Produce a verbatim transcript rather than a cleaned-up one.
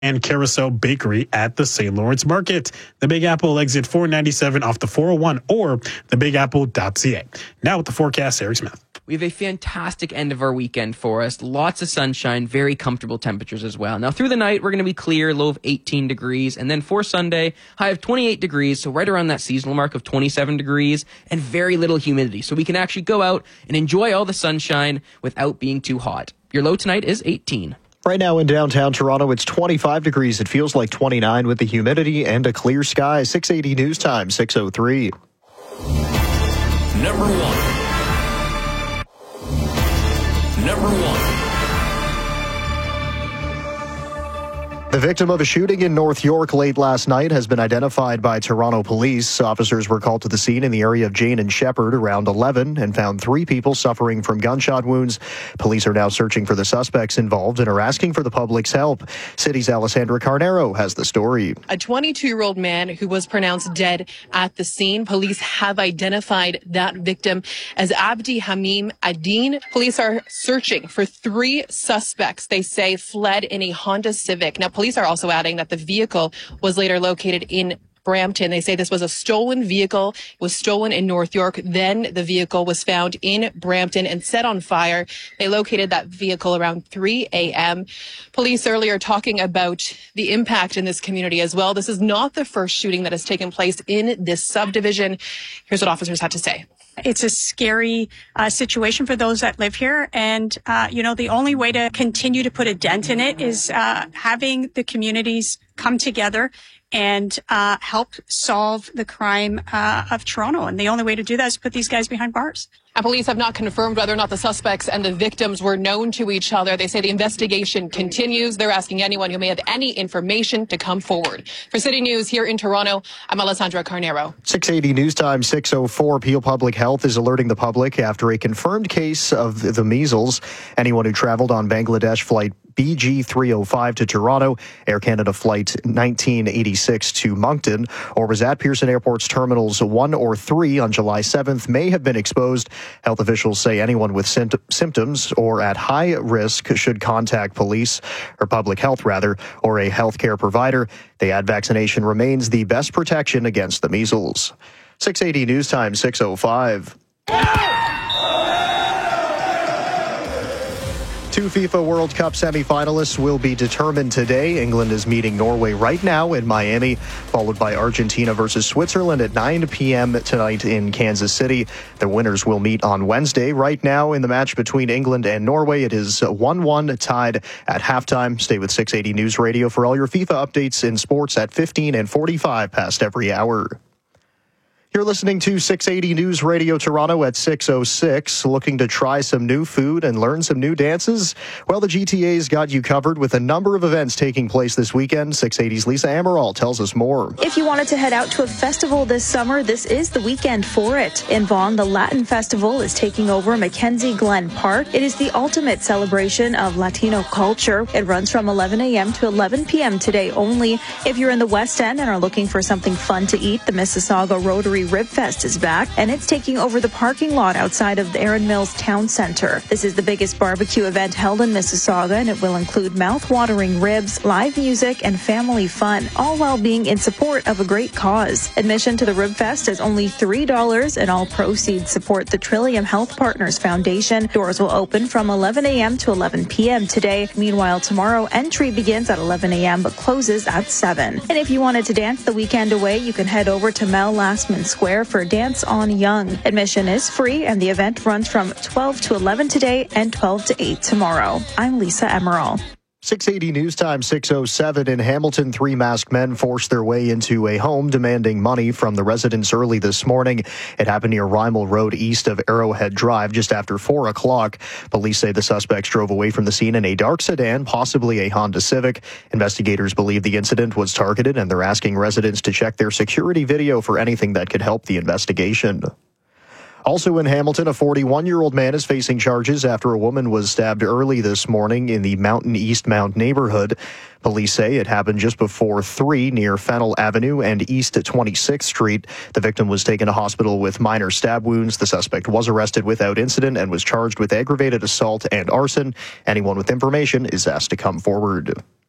and Carousel Bakery at the Saint Lawrence Market. The Big Apple exit four ninety-seven off the four oh one or the big apple dot c a. Now with the forecast, Eric Smith. We have a fantastic end of our weekend for us. Lots of sunshine, very comfortable temperatures as well. Now, through the night, we're going to be clear, low of eighteen degrees. And then for Sunday, high of twenty-eight degrees, so right around that seasonal mark of twenty-seven degrees, and very little humidity. So we can actually go out and enjoy all the sunshine without being too hot. Your low tonight is eighteen. Right now in downtown Toronto, it's twenty-five degrees. It feels like twenty-nine with the humidity and a clear sky. six eighty News Time, six oh three. Number one. Number one. The victim of a shooting in North York late last night has been identified by Toronto police. Officers were called to the scene in the area of Jane and Shepherd around eleven and found three people suffering from gunshot wounds. Police are now searching for the suspects involved and are asking for the public's help. City's Alessandra Carnero has the story. A twenty-two-year-old man who was pronounced dead at the scene. Police have identified that victim as Abdi Hamim Adin. Police are searching for three suspects they say fled in a Honda Civic. Now, police are also adding that the vehicle was later located in Brampton. They say this was a stolen vehicle. It was stolen in North York. Then the vehicle was found in Brampton and set on fire. They located that vehicle around three a.m. Police earlier talking about the impact in this community as well. This is not the first shooting that has taken place in this subdivision. Here's what officers had to say. It's a scary uh, situation for those that live here. And, uh, you know, the only way to continue to put a dent in it is uh, having the communities come together and uh, help solve the crime uh, of Toronto. And the only way to do that is put these guys behind bars. And police have not confirmed whether or not the suspects and the victims were known to each other. They say the investigation continues. They're asking anyone who may have any information to come forward. For City News here in Toronto, I'm Alessandra Carnero. six eighty News Time, six oh four. Peel Public Health is alerting the public after a confirmed case of the measles. Anyone who traveled on Bangladesh flight B G three oh five to Toronto, Air Canada flight nineteen eighty-six to Moncton, or was at Pearson Airport's terminals one or three on July seventh may have been exposed. Health officials say anyone with symptoms or at high risk should contact police, or public health rather, or a healthcare provider. They add vaccination remains the best protection against the measles. six eighty News Time, six oh five. Two FIFA World Cup semifinalists will be determined today. England is meeting Norway right now in Miami, followed by Argentina versus Switzerland at nine p.m. tonight in Kansas City. The winners will meet on Wednesday. Right now in the match between England and Norway, it is one one tied at halftime. Stay with six eighty News Radio for all your FIFA updates in sports at fifteen and forty-five past every hour. You're listening to six eighty News Radio Toronto at six oh six. Looking to try some new food and learn some new dances? Well, the G T A's got you covered with a number of events taking place this weekend. six eighty's Lisa Amaral tells us more. If you wanted to head out to a festival this summer, this is the weekend for it. In Vaughan, the Latin Festival is taking over Mackenzie Glen Park. It is the ultimate celebration of Latino culture. It runs from eleven a.m. to eleven p.m. today only. If you're in the West End and are looking for something fun to eat, the Mississauga Rotary Rib Fest is back, and it's taking over the parking lot outside of the Erin Mills Town Center. This is the biggest barbecue event held in Mississauga, and it will include mouth-watering ribs, live music, and family fun, all while being in support of a great cause. Admission to the Rib Fest is only three dollars, and all proceeds support the Trillium Health Partners Foundation. Doors will open from eleven a.m. to eleven p.m. today. Meanwhile, tomorrow, entry begins at eleven a.m. but closes at seven. And if you wanted to dance the weekend away, you can head over to Mel Lastman Square for Dance on Young. Admission is free, and the event runs from twelve to eleven today and twelve to eight tomorrow. I'm Lisa Emerald. six eighty News Time, six oh seven. In Hamilton, three masked men forced their way into a home demanding money from the residents early this morning. It happened near Rymel Road east of Arrowhead Drive just after four o'clock. Police say the suspects drove away from the scene in a dark sedan, possibly a Honda Civic. Investigators believe the incident was targeted, and they're asking residents to check their security video for anything that could help the investigation. Also in Hamilton, a forty-one-year-old man is facing charges after a woman was stabbed early this morning in the Mountain Eastmount neighborhood. Police say it happened just before three near Fennell Avenue and East twenty-sixth Street. The victim was taken to hospital with minor stab wounds. The suspect was arrested without incident and was charged with aggravated assault and arson. Anyone with information is asked to come forward.